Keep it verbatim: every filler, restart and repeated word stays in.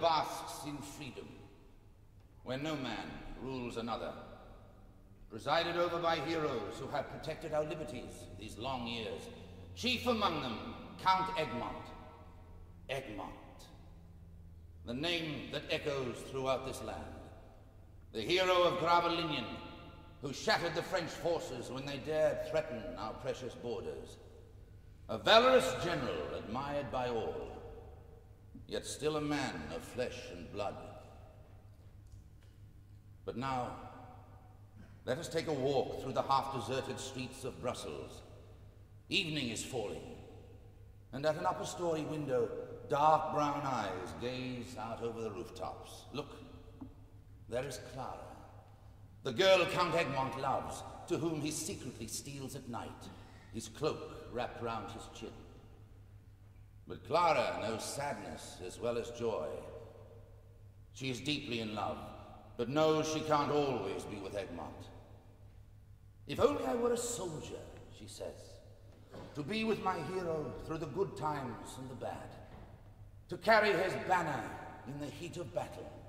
basks in freedom, where no man rules another, presided over by heroes who have protected our liberties these long years. Chief among them, Count Egmont. Egmont. The name that echoes throughout this land. The hero of Gravelinion, who shattered the French forces when they dared threaten our precious borders. A valorous general admired by all, yet still a man of flesh and blood. But now, let us take a walk through the half-deserted streets of Brussels. Evening is falling, and at an upper-story window, dark brown eyes gaze out over the rooftops. Look, there is Clara, the girl Count Egmont loves, to whom he secretly steals at night, his cloak wrapped round his chin. But Clara knows sadness as well as joy. She is deeply in love, but knows she can't always be with Egmont. If only I were a soldier, she says, to be with my hero through the good times and the bad, to carry his banner in the heat of battle.